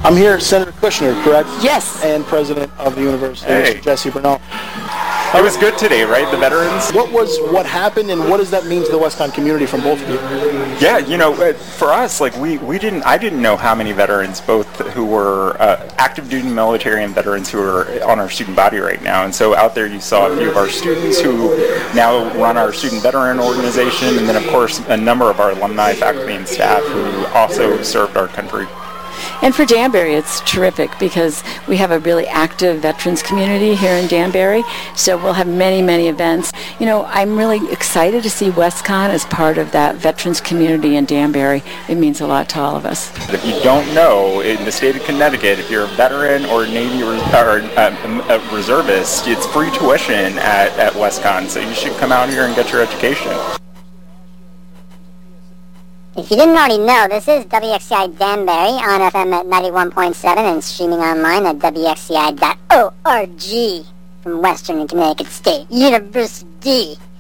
I'm here, Senator Kushner, correct? Yes. And President of the University, Hey. Mr. Jesse Bernal. It was good today, right? The veterans? What happened, and what does that mean to the WestConn community from both of you? Yeah, for us, I didn't know how many veterans, both who were active duty military and veterans who are on our student body right now. And so out there you saw a few of our students who now run our student veteran organization, and then of course a number of our alumni, faculty, and staff who also served our country. And for Danbury, it's terrific because we have a really active veterans community here in Danbury, so we'll have many, many events. I'm really excited to see WestConn as part of that veterans community in Danbury. It means a lot to all of us. If you don't know, in the state of Connecticut, if you're a veteran or Navy or a reservist, it's free tuition at WestConn, so you should come out here and get your education. If you didn't already know, this is WXCI Danbury on FM at 91.7 and streaming online at WXCI.org from Western and Connecticut State University.